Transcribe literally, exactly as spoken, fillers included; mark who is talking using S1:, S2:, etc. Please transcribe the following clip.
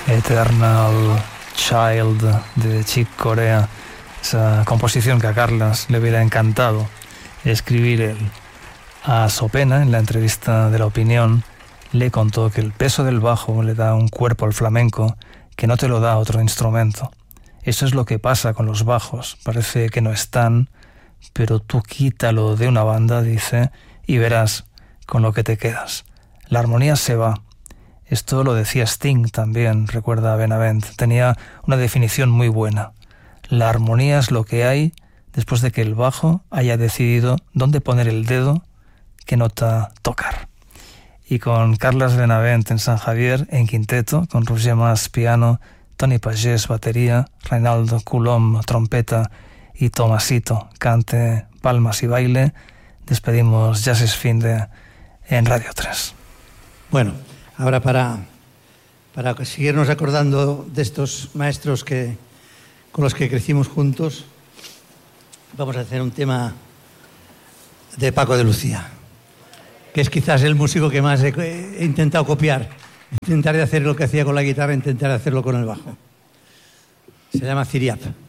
S1: Eternal Child de Chick Corea, esa composición que a Carlas le hubiera encantado escribir él. A Sopena, en la entrevista de La Opinión, le contó que el peso del bajo le da un cuerpo al flamenco que no te lo da otro instrumento. Eso es lo que pasa con los bajos, parece que no están, pero tú quítalo de una banda, dice, y verás con lo que te quedas. La armonía se va. Esto lo decía Sting también, recuerda Benavent. Tenía una definición muy buena. La armonía es lo que hay después de que el bajo haya decidido dónde poner el dedo, qué nota tocar. Y con Carlas Benavent en San Javier, en quinteto, con Roger Mas piano, Tony Pagés batería, Reinaldo Coulomb trompeta y Tomasito cante, palmas y baile, despedimos Jazz es Fin de en Radio tres.
S2: Bueno, ahora para, para seguirnos acordando de estos maestros que, con los que crecimos juntos, vamos a hacer un tema de Paco de Lucía, que es quizás el músico que más he, he intentado copiar. Intentar de hacer lo que hacía con la guitarra, intentar hacerlo con el bajo. Se llama Ciriap.